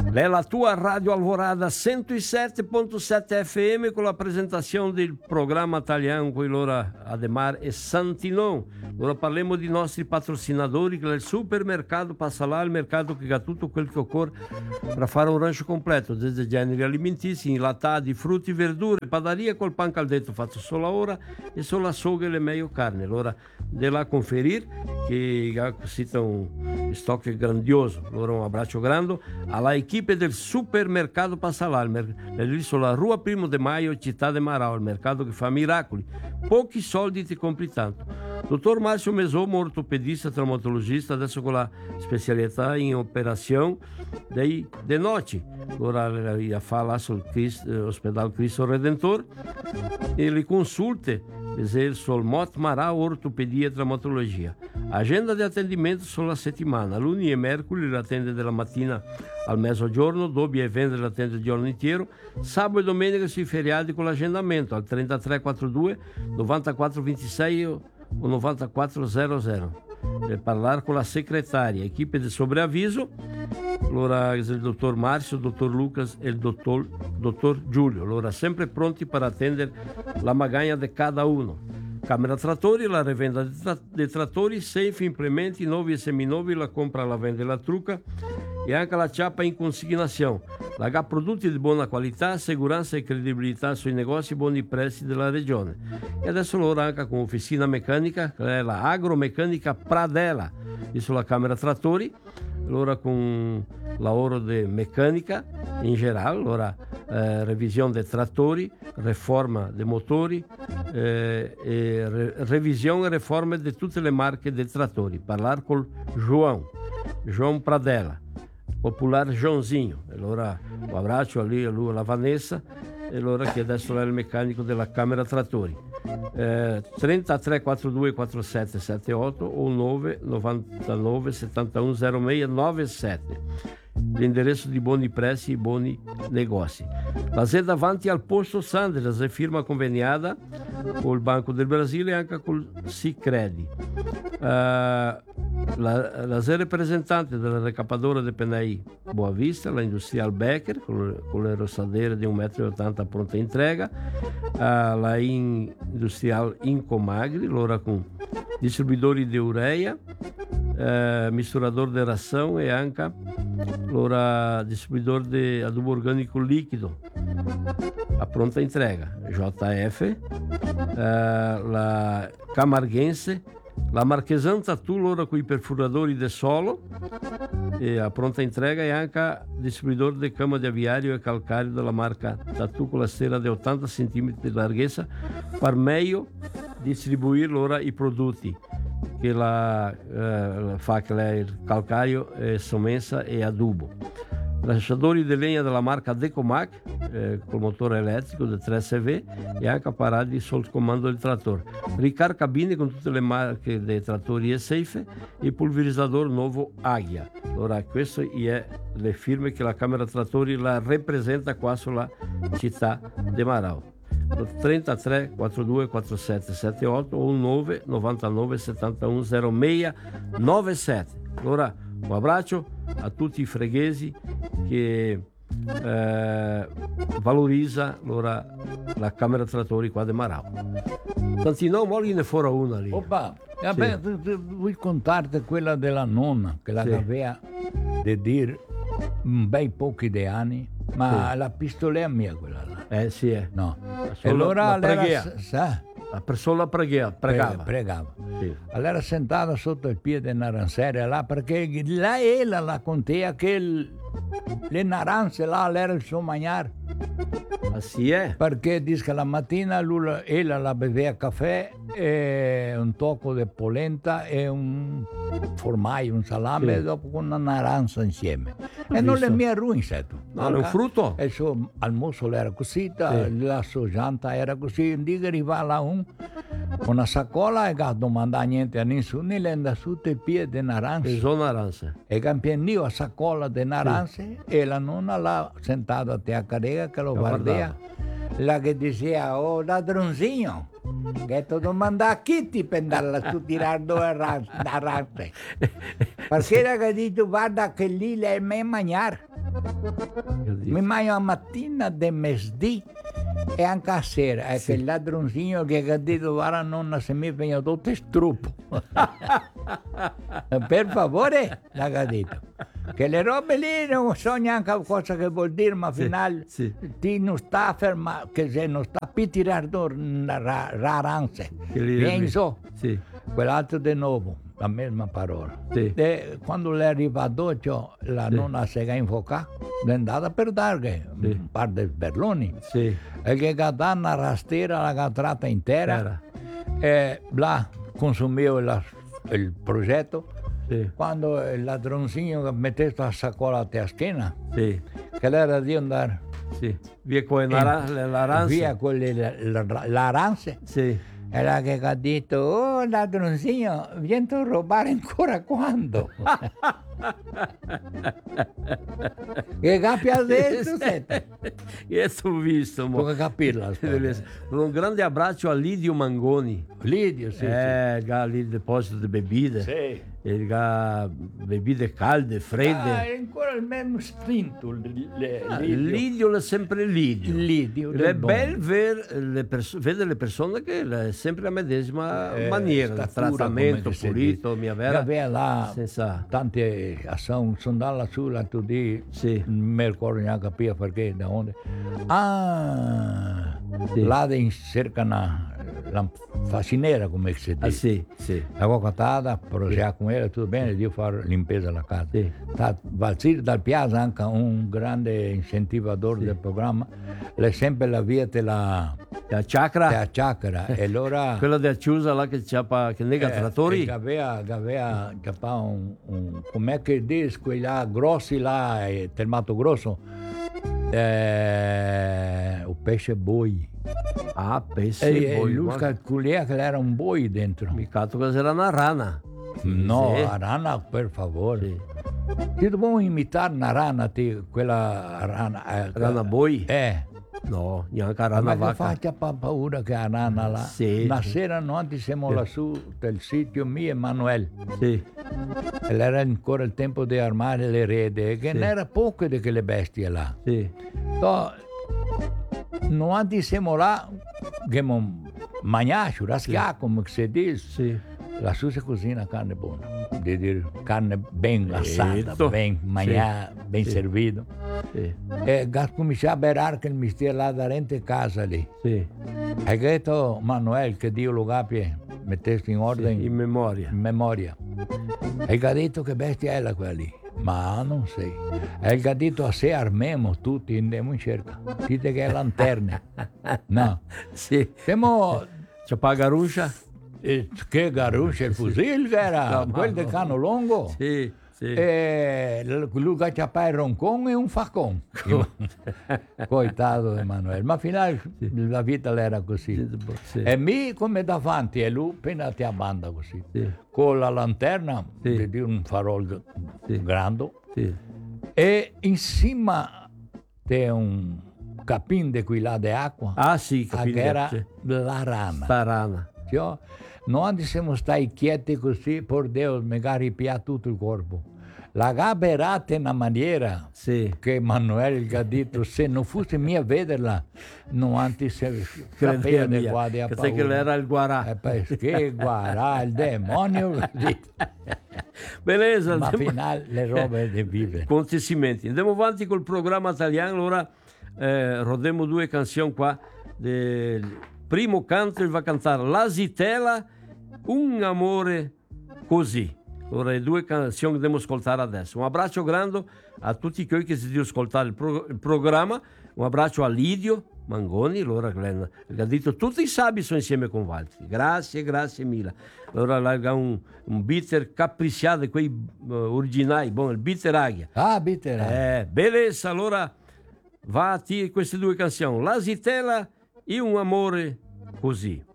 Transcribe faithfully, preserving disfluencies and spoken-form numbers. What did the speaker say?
Nella tua Radio Alvorada cento e sette virgola sette F M con la presentazione del programma italiano con l'ora Ademar e Santinon. Ora parliamo di nostri patrocinatori, che è il supermercato Passalà, il mercato che ha tutto quel che occorre per fare un rancio completo, desde generi alimentizi, inlatati, frutti, verdure, padaria col pan caldetto fatto solo ora e solo a soga e le meglio carne. Allora, della conferir che ha un stock grandioso. Allora un abbraccio grande alla equipe del supermercato Passalà, nell'isola Rua Primo de Maio, città de Marau, il mercato che fa miracoli. Pochi soldi ti compri tanto. Dottor Márcio Mesomo, ortopedista, traumatologista, adesso con la specialità in operazione dei de notte. Ora fa là sul Christ, ospedale Cristo Redentor e le consulte sul Mot Marau Ortopedia e Traumatologia. Agenda di attendimento sulla settimana. Lunedì e mercoledì l'attende della mattina al mezzogiorno, doppia e venerdì l'attende il giorno intero, sabato e domenica sui feriati con l'agendamento al trentatré quarantadue novantaquattro ventisei o novantaquattro zero zero. Per parlare con la segretaria, equipe di sobreavviso, allora il dottor Márcio, il dottor Lucas e il dottor, dottor Giulio, allora sempre pronti per attendere la magagna di cada uno. Camera Trattori, la revenda dei trattori, safe, implementi, nuovi e seminovi, la compra, la venda e la trucca e anche la ciappa in consignazione. La G A prodotti di buona qualità, sicurezza e credibilità sui negozi buoni prezzi della regione. E adesso loro anche con officina meccanica, che è la Agromeccanica Pradella, e sulla Camera Trattori, allora con lavoro di meccanica in generale, allora eh, revisione dei trattori, riforma dei motori, eh, e re, revisione e riforma di tutte le marche dei trattori. Parlare con João, João Pradella, popolare Joãozinho. Allora un abbraccio a lui, a lui, alla Vanessa, e allora che adesso è il meccanico della Camera Trattori. Eh, trentatré quarantadue quarantasette settantotto o nove novantanove settantuno zero sei novantasette. L'indirizzo di buoni prezzi e buoni negozi. La Z davanti al posto Sanders è firma conveniata con il Banco del Brasile e anche col Sicredi. Uh, la, la Z rappresentante della recapadora di Penai Boa Vista, la Industrial Becker, con, con le rosadere di un metro e ottanta pronta entrega, uh, la in, Industrial Incomagri, allora con distribuidori di ureia, uh, misturador di ração e anche allora distribuidor di adubo organico liquido a pronta entrega. J F, eh, la Camarguense, la Marchesan Tatu, allora con i perfuratori del solo e a pronta entrega e anche distribuidor di cama di aviario e calcario della marca Tatu con la stella di ottanta centimetri di larghezza per meglio distribuire allora i prodotti che la, eh, fa che è il calcario, eh, sommensa e adubo. Lasciatori di legna della marca Decomac, eh, col motore elettrico del tre S V e anche apparati sul comando del trattore. Ricar cabine con tutte le marche dei trattori e safe e pulverizzatore nuovo Agia. Allora, queste è le firme che la Camera Trattori la rappresenta qua sulla città di Marau. trentatré quarantadue quarantasette settantotto o nove novantanove settantuno zero sei novantasette. Allora un abbraccio a tutti i freghesi che eh, valorizza allora, la Camera Trattori qua di Marau. Tantino, moglie ne fuori una lì. Opa, vabbè, sì. Vuoi contarti quella della nonna che la sì. aveva di dire un bei pochi di anni, ma sì. la pistolea mia quella là. Eh sì, eh. No. E allora la preghiera. Sa? La persona preghiera, pregava. Pregava. Sì. Allora era sentata sotto il piede naranzere là perché lei la, la contea che il, le naranze là era il suo mangiare. Ah sì è? Perché dice che la mattina lui, ella la beveva caffè e un tocco di polenta e un formaggio, un salame sì. e dopo con una naranza insieme. Ho e visto. Non le mie ruine, certo. No, è un frutto? Il suo almuerzo era così, sì. la sua gianta era così. Un giorno arriva là un, con una sacola e non domanda niente a nessuno, e le andava sotto il piede di naranze. E sono naranze. E campioniva la sacola di naranze sì. e la nonna l'ha sentata a te a carega che lo guardava. La che diceva, oh ladronzino, che ti domanda a chi ti per andare a tirare due naranze. Perché era che detto, guarda che lì le me mangiare. Mi mangia mattina de mesdì e anche a sera. È sì. Quel ladronzino che ha detto guarda nonna se mi vengono tutto struppo. Per favore, l'ha detto. Che le robe lì non so neanche cosa che vuol dire, ma sì, finale sì. ti non sta fermando, che se non sta più tirando raranze. Penso, sì. Quell'altro di nuovo, la mesma parola. Sì. E quando le è arrivato, cioè, la sì. nonna si è invocata, è andata per dare sì. un par di sberloni. Sì. E che ha dato una rastiera, l'ha tratta intera. Era. E là consumiva la, il progetto. Sì. Quando il ladronzino che metteva la sacola a schiena, sì. che l'era di andare sì. via con l'aranze, via con l'aranze, sì. e là che ha detto, oh ladronzino, vieni a rubare ancora quando? Che capi ha detto? Io ho visto, puoi capirla. Un grande abbraccio a Lidio Mangoni. Lidio, sì. Eh, sì. Lì il deposito di bevande. Sì. E bevande calde, fredde. Ah, è ancora il mesmo spinto. Le, ah, Lidio è sempre Lidio. Lidio è bello vedere le persone che è sempre la medesima eh, maniera, il trattamento pulito, mia vera. Aveva là senza... tante azioni, sono andato lassù, là tu di, sì. non mi ricordo neanche più perché, da onde. Ah, sì. Là cercano la facinera, come si dice. Ah, sì, sì. L'avevo cattata, procedeva con ella, tutto bene, io fare limpieza alla casa. Sì. Valzir dal Piazza, anche un grande incentivador sì. del programma, è sempre la via della chakra. La chakra. E allora... Quella della chiusa là che c'ha che nega eh, trattori. Che aveva, che aveva un, un, com'è che dice, quelli là grossi là, il mato grosso, eh, il pesce boi. Ah, pesce e, boi. E lui calcolava che era un boi dentro. Mi cato che era una rana. No, sì. la rana, per favore. Sì. Ti dobbiamo imitare una rana, ti, quella rana. Eh, rana boi? Eh. No, neanche rana ma vacca. Ma che fa paura che la rana là. Sì. Una sera noi siamo sì. lassù del sito mio e Manuel. Sì. E era ancora il tempo di armare le rete, che sì. n'era poche di quelle bestie là. Sì. So, noi siamo là, che mangiamo, raschiamo, sì. come si dice. Sì. Lassù si cucina carne buona, di dire carne ben assata, ben mangiata, sì. ben sì. servita. Sì. E ha cominciato a berare che il mistero là da rente casa lì. Sì. E detto Manuel che Dio lo capi, mettesse in ordine. Sì, in memoria. In memoria. E ha detto che bestia è la quella lì. Ma non sei. E ha detto a se armiamo tutti, andiamo in cerca. Dite che è lanterne. No. Sì. Siamo... C'è pa garuscia? E che garuscia, il fusil che era, no, quel no, del cano longo. Sì, sì. E lui che c'ha il roncon e un facon. Coitato Emanuele. Ma finale sì. la vita era così. Sì. E mi come davanti e lui appena ti abbanda così. Sì. Con la lanterna sì. di un farol sì. grande. Sì. E insieme c'è un capin di qui là di acqua. Ah sì, capin che era sì. la rana. La rana. Cioè, noi siamo stati quieti così, per Dio, magari pia tutto il corpo. La gaberata in una maniera sì. che Emanuele ha detto, se non fosse mia vederla, non ti sapeva di qua di paura. Che era il guarà. E poi, che guarà, il demonio. Bellezza. Ma andiamo... finale le robe di vivere. Contesimenti. Andiamo avanti col programma italiano, ora eh, rodemo due canzoni qua. Del... Primo canto il va a cantare Lasitela, Un amore così. Allora le due canzoni che dobbiamo ascoltare adesso. Un abbraccio grande a tutti quelli che si devono ascoltare il, pro- il programma. Un abbraccio a Lidio Mangoni, allora Glenn, che ha detto tutti i sabi sono insieme con Valtri. Grazie, grazie mille. Allora ha un, un bitter capricciato, quei uh, originali, buono, il bitter aghia. Ah, bitter aghia. Eh, bellezza, allora va a te queste due canzoni. Lasitela e Un amore così.